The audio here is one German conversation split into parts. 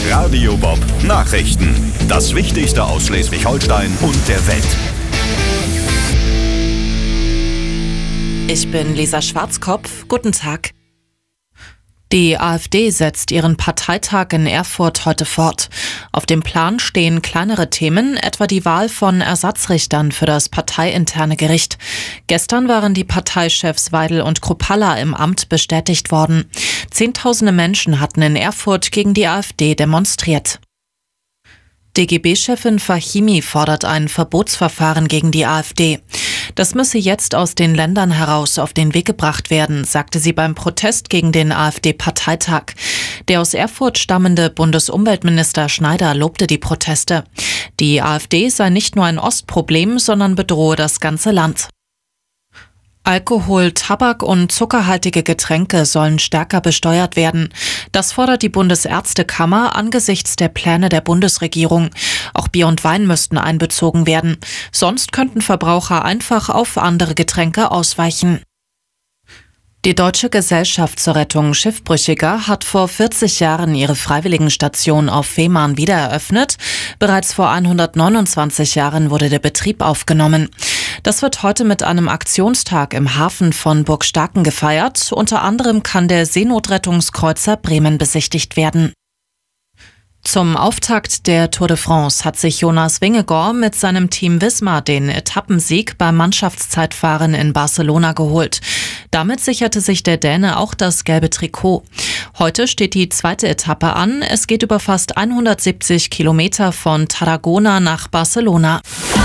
Radio Bob Nachrichten. Das Wichtigste aus Schleswig-Holstein und der Welt. Ich bin Lisa Schwarzkopf. Guten Tag. Die AfD setzt ihren Parteitag in Erfurt heute fort. Auf dem Plan stehen kleinere Themen, etwa die Wahl von Ersatzrichtern für das parteiinterne Gericht. Gestern waren die Parteichefs Weidel und Kruppalla im Amt bestätigt worden. Zehntausende Menschen hatten in Erfurt gegen die AfD demonstriert. DGB-Chefin Fahimi fordert ein Verbotsverfahren gegen die AfD. Das müsse jetzt aus den Ländern heraus auf den Weg gebracht werden, sagte sie beim Protest gegen den AfD-Parteitag. Der aus Erfurt stammende Bundesumweltminister Schneider lobte die Proteste. Die AfD sei nicht nur ein Ostproblem, sondern bedrohe das ganze Land. Alkohol, Tabak und zuckerhaltige Getränke sollen stärker besteuert werden. Das fordert die Bundesärztekammer angesichts der Pläne der Bundesregierung. Auch Bier und Wein müssten einbezogen werden. Sonst könnten Verbraucher einfach auf andere Getränke ausweichen. Die Deutsche Gesellschaft zur Rettung Schiffbrüchiger hat vor 40 Jahren ihre Freiwilligenstation auf Fehmarn wieder eröffnet. Bereits vor 129 Jahren wurde der Betrieb aufgenommen. Das wird heute mit einem Aktionstag im Hafen von Burgstarken gefeiert. Unter anderem kann der Seenotrettungskreuzer Bremen besichtigt werden. Zum Auftakt der Tour de France hat sich Jonas Vingegaard mit seinem Team Visma den Etappensieg beim Mannschaftszeitfahren in Barcelona geholt. Damit sicherte sich der Däne auch das gelbe Trikot. Heute steht die zweite Etappe an. Es geht über fast 170 Kilometer von Tarragona nach Barcelona.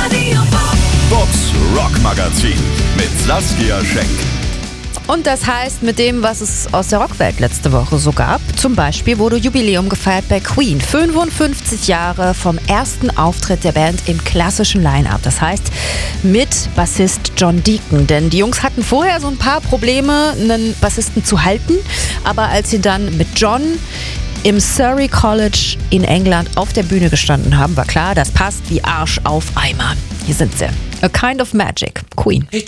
Bobs Rockmagazin mit Saskia Schenk. Und das heißt, mit dem, was es aus der Rockwelt letzte Woche so gab, zum Beispiel wurde Jubiläum gefeiert bei Queen. 55 Jahre vom ersten Auftritt der Band im klassischen Line-Up. Das heißt, mit Bassist John Deacon. Denn die Jungs hatten vorher so ein paar Probleme, einen Bassisten zu halten. Aber als sie dann mit John im Surrey College in England auf der Bühne gestanden haben, war klar, das passt wie Arsch auf Eimer. Hier sind sie. A Kind of Magic, Queen.